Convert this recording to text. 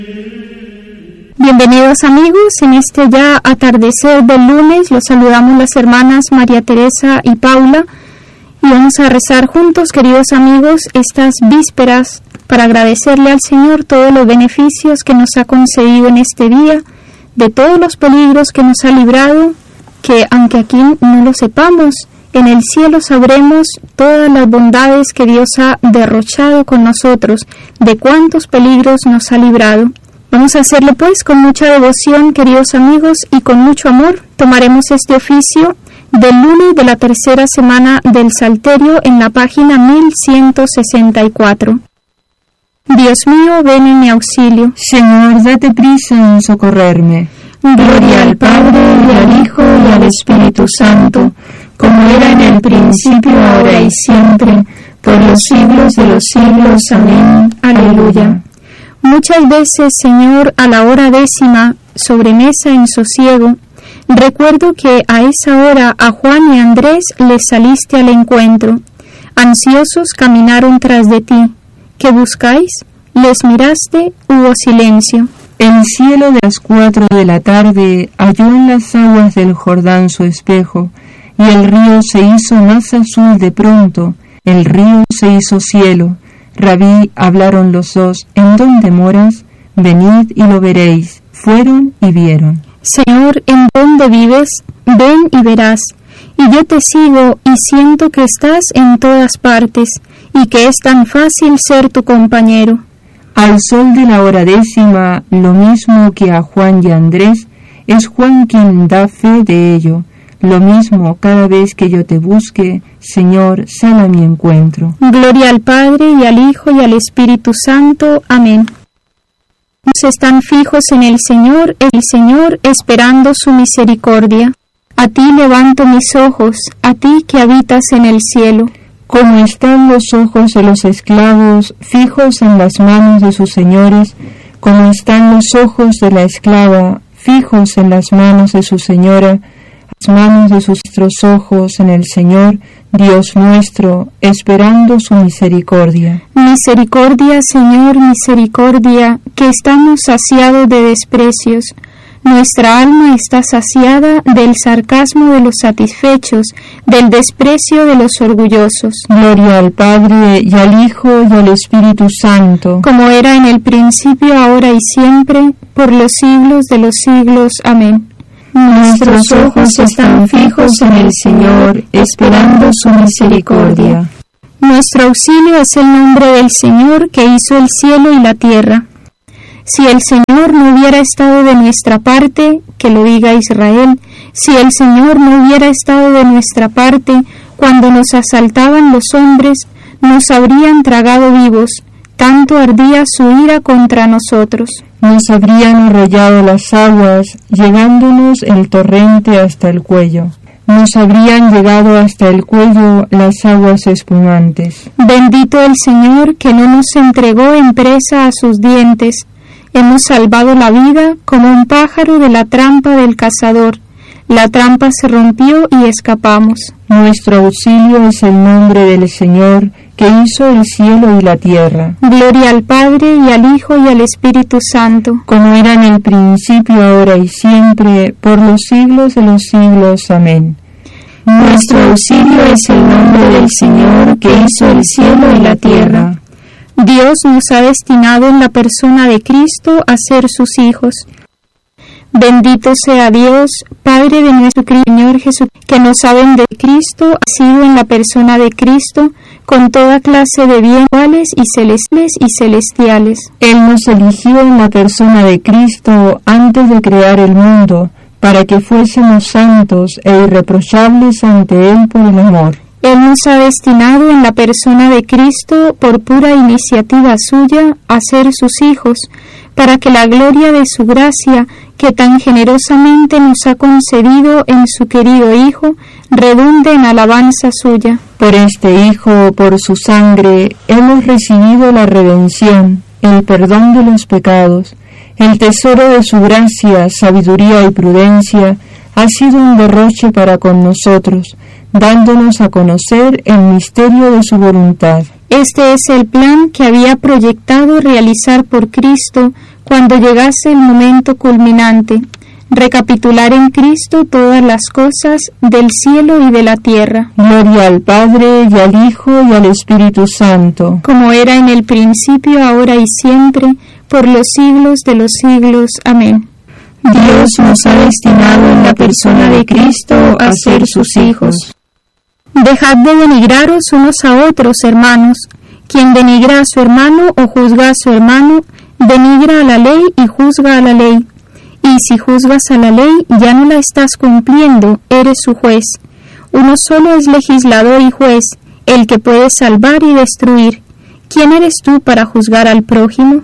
Bienvenidos amigos, en este ya atardecer del lunes los saludamos las hermanas María Teresa y Paula y vamos a rezar juntos, queridos amigos, estas vísperas para agradecerle al Señor todos los beneficios que nos ha concedido en este día, de todos los peligros que nos ha librado, que aunque aquí no lo sepamos, en el cielo sabremos todas las bondades que Dios ha derrochado con nosotros, de cuántos peligros nos ha librado. Vamos a hacerlo pues con mucha devoción, queridos amigos, y con mucho amor. Tomaremos este oficio del lunes de la tercera semana del Salterio en la página 1164. Dios mío, ven en mi auxilio. Señor, date prisa en socorrerme. Gloria al Padre, y al Hijo, y al Espíritu Santo, como era en el principio, ahora y siempre, por los siglos de los siglos. Amén. Aleluya. Muchas veces, Señor, a la hora décima, sobre mesa en sosiego, recuerdo que a esa hora a Juan y a Andrés les saliste al encuentro. Ansiosos caminaron tras de ti. ¿Qué buscáis? Les miraste, hubo silencio. El cielo de las 4 de la tarde halló en las aguas del Jordán su espejo, y el río se hizo más azul de pronto, el río se hizo cielo. Rabí, hablaron los dos, ¿en dónde moras? Venid y lo veréis. Fueron y vieron. Señor, ¿en dónde vives? Ven y verás. Y yo te sigo y siento que estás en todas partes, y que es tan fácil ser tu compañero. Al sol de la hora décima, lo mismo que a Juan y a Andrés, es Juan quien da fe de ello. Lo mismo cada vez que yo te busque, Señor, sal a mi encuentro. Gloria al Padre, y al Hijo, y al Espíritu Santo. Amén. Están fijos en el Señor, esperando su misericordia. A ti levanto mis ojos, a ti que habitas en el cielo. Como están los ojos de los esclavos fijos en las manos de sus señores, como están los ojos de la esclava fijos en las manos de su señora, las manos de sus ojos en el Señor, Dios nuestro, esperando su misericordia. Misericordia, Señor, misericordia, que estamos saciados de desprecios. Nuestra alma está saciada del sarcasmo de los satisfechos, del desprecio de los orgullosos. Gloria al Padre, y al Hijo, y al Espíritu Santo. Como era en el principio, ahora y siempre, por los siglos de los siglos. Amén. Nuestros ojos están fijos en el Señor, esperando su misericordia. Nuestro auxilio es el nombre del Señor, que hizo el cielo y la tierra. Si el Señor no hubiera estado de nuestra parte, que lo diga Israel, si el Señor no hubiera estado de nuestra parte, cuando nos asaltaban los hombres, nos habrían tragado vivos, tanto ardía su ira contra nosotros. Nos habrían arrollado las aguas, llegándonos el torrente hasta el cuello. Nos habrían llegado hasta el cuello las aguas espumantes. Bendito el Señor, que no nos entregó en presa a sus dientes. Hemos salvado la vida como un pájaro de la trampa del cazador. La trampa se rompió y escapamos. Nuestro auxilio es el nombre del Señor, que hizo el cielo y la tierra. Gloria al Padre, y al Hijo, y al Espíritu Santo. Como era en el principio, ahora y siempre, por los siglos de los siglos. Amén. Nuestro auxilio es el nombre del Señor, que hizo el cielo y la tierra. Dios nos ha destinado en la persona de Cristo a ser sus hijos. Bendito sea Dios, Padre de nuestro Señor Jesús, que nos ha bendecido Cristo, ha sido en la persona de Cristo, con toda clase de bienes y celestiales. Él nos eligió en la persona de Cristo antes de crear el mundo, para que fuésemos santos e irreprochables ante Él por el amor. Él nos ha destinado en la persona de Cristo, por pura iniciativa suya, a ser sus hijos, para que la gloria de su gracia, que tan generosamente nos ha concedido en su querido Hijo, redunde en alabanza suya. Por este Hijo, por su sangre, hemos recibido la redención, el perdón de los pecados. El tesoro de su gracia, sabiduría y prudencia ha sido un derroche para con nosotros, dándonos a conocer el misterio de su voluntad. Este es el plan que había proyectado realizar por Cristo cuando llegase el momento culminante, recapitular en Cristo todas las cosas del cielo y de la tierra. Gloria al Padre, y al Hijo, y al Espíritu Santo. Como era en el principio, ahora y siempre, por los siglos de los siglos. Amén. Dios nos ha destinado en la persona de Cristo a ser sus hijos. Dejad de denigraros unos a otros, hermanos. Quien denigra a su hermano o juzga a su hermano, denigra a la ley y juzga a la ley. Y si juzgas a la ley, ya no la estás cumpliendo, eres su juez. Uno solo es legislador y juez, el que puede salvar y destruir. ¿Quién eres tú para juzgar al prójimo?